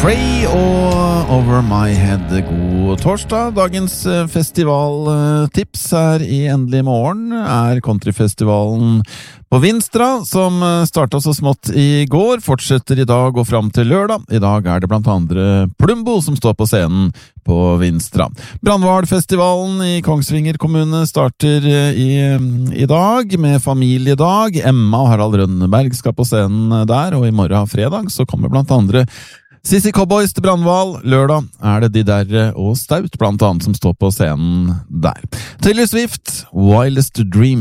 Frey og Over My Head. God torsdag. Dagens festivaltips her i Endelig morgen er countryfestivalen på Vinstra, som startet så smått i går, fortsetter i dag og frem til lørdag. I dag er det blant andre Plumbo som står på scenen på Vinstra. Brandvalfestivalen i Kongsvinger kommune starter i dag med familiedag. Emma og Harald Rønneberg skal på scenen der, og i morgen fredag så kommer blant andre Sissy Cowboys til Brandval. Lørdag er det De Derre og Staut blant annet som står på scenen der. Taylor Swift, Wildest Dream.